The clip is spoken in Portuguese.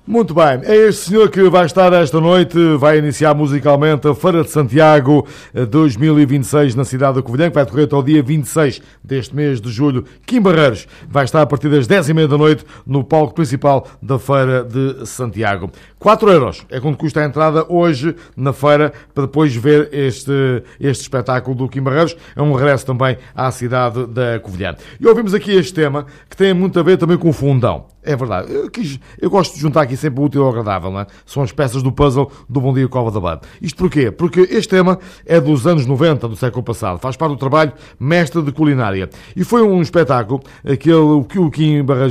Muito bem, é este senhor que vai estar esta noite, vai iniciar musicalmente a Feira de Santiago 2026 na cidade da Covilhã, que vai decorrer até o dia 26 deste mês de julho. Kim Barreiros vai estar a partir das 10h30 da noite no palco principal da Feira de Santiago. 4€ é quanto custa a entrada hoje na feira, para depois ver este espetáculo do Kim Barreiros. É um regresso também à cidade da Covilhã. E ouvimos aqui este tema que tem muito a ver também com o fundão. É verdade, eu gosto de juntar aqui sempre o útil ao agradável, não é? São as peças do puzzle do Bom Dia Cova da Banda. Isto porquê? Porque este tema é dos anos 90 do século passado, faz parte do trabalho Mestre de Culinária. E foi um espetáculo que o Kim Barreiros